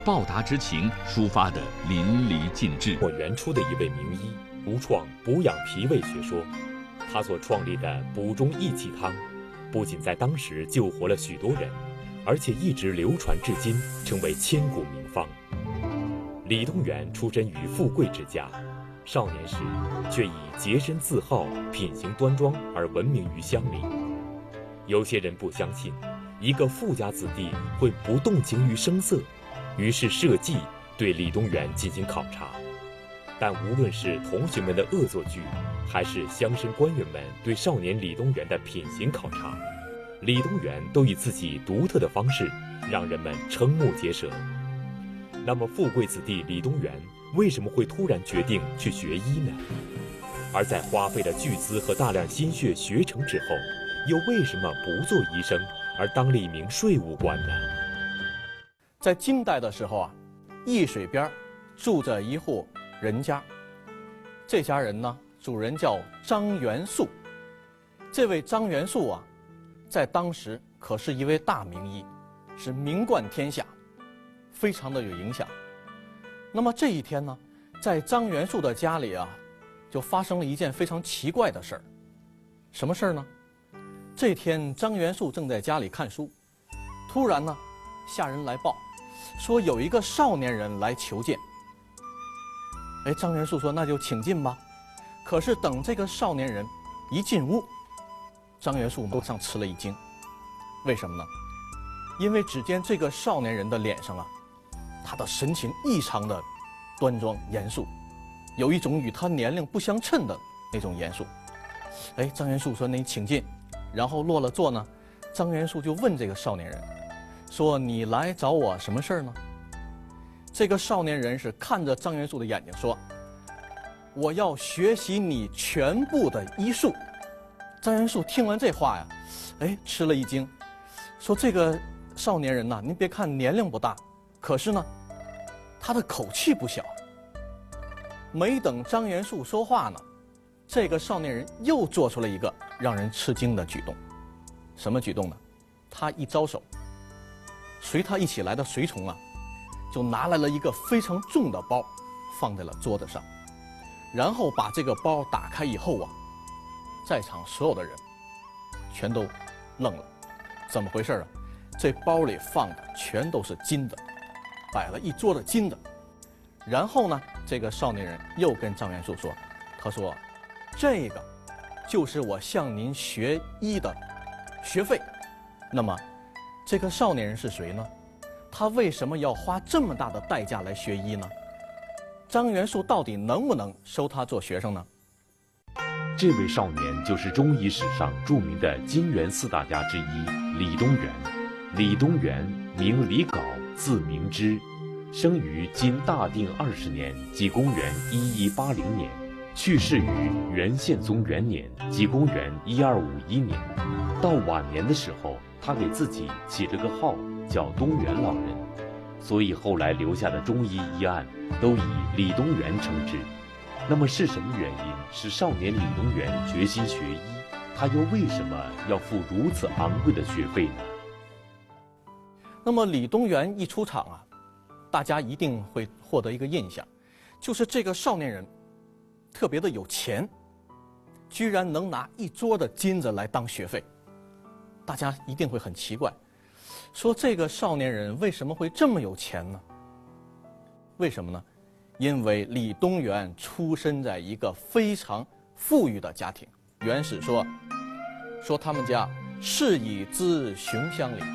报答之情抒发得淋漓尽致。 我元初的一位名医，独创补养脾胃学说。他所创立的补中益气汤，不仅在当时救活了许多人，而且一直流传至今，成为千古名方。李东垣出身于富贵之家，少年时却以洁身自好、品行端庄而闻名于乡里。有些人不相信一个富家子弟会不动情于声色，于是设计对李东垣进行考察。但无论是同学们的恶作剧，还是乡绅官员们对少年李东垣的品行考察，李东垣都以自己独特的方式让人们瞠目结舌。那么富贵子弟李东垣为什么会突然决定去学医呢？而在花费了巨资和大量心血学成之后，又为什么不做医生而当了一名税务官呢？ 在金代的时候啊，易水边住着一户人家，这家人呢，主人叫张元素。这位张元素啊，在当时可是一位大名医，是名冠天下，非常的有影响。那么这一天呢，在张元素的家里啊，就发生了一件非常奇怪的事儿。什么事儿呢？这天张元素正在家里看书，突然呢，下人来报，说有一个少年人来求见。哎，张元素说那就请进吧。可是等这个少年人一进屋，张元素马上吃了一惊。为什么呢？因为只见这个少年人的脸上啊，他的神情异常的端庄严肃，有一种与他年龄不相称的那种严肃。哎，张元素说那你请进。然后落了座呢，张元素就问这个少年人说，你来找我什么事儿呢？这个少年人是看着张元素的眼睛说，我要学习你全部的医术。张元素听完这话呀，哎，吃了一惊，说这个少年人呐，您别看年龄不大，可是呢，他的口气不小。没等张元素说话呢，这个少年人又做出了一个让人吃惊的举动。什么举动呢？他一招手，随他一起来的随从啊，就拿来了一个非常重的包，放在了桌子上，然后把这个包打开以后啊，在场所有的人全都愣了。怎么回事啊？这包里放的全都是金的，摆了一桌的金的。然后呢，这个少年人又跟张元素说，他说这个就是我向您学医的学费。那么这个少年人是谁呢？他为什么要花这么大的代价来学医呢？张元素到底能不能收他做学生呢？ 这位少年就是中医史上著名的金元四大家之一李东垣。李东垣名李杲，字明之，生于今大定20年，即公元1180年，去世于元宪宗元年，即公元1251年。到晚年的时候，他给自己起了个号叫东垣老人，所以后来留下的中医医案都以李东垣称之。那么是什么原因使少年李东垣决心学医？他又为什么要付如此昂贵的学费呢？ 那么李东垣一出场啊，大家一定会获得一个印象，就是这个少年人特别的有钱，居然能拿一桌的金子来当学费。大家一定会很奇怪，说这个少年人为什么会这么有钱呢？为什么呢？因为李东垣出身在一个非常富裕的家庭。原始说他们家世以资雄乡里，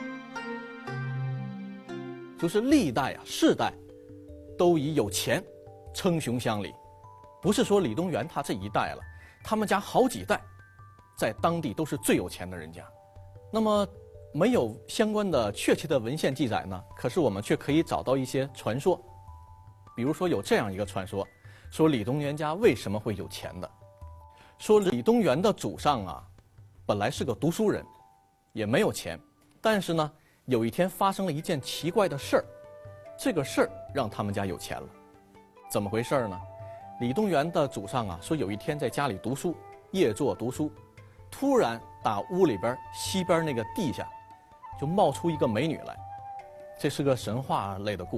就是历代啊世代都以有钱称雄乡里。不是说李东垣他这一代了，他们家好几代在当地都是最有钱的人家。那么没有相关的确切的文献记载呢，可是我们却可以找到一些传说。比如说有这样一个传说，说李东垣家为什么会有钱的？说李东垣的祖上啊，本来是个读书人，也没有钱，但是呢，有一天发生了一件奇怪的事儿，这个事儿让他们家有钱了。怎么回事呢？李东垣的祖上啊，说有一天在家里读书，夜坐读书，突然打屋里边西边那个地下就冒出一个美女来。 这是个神话类的故事。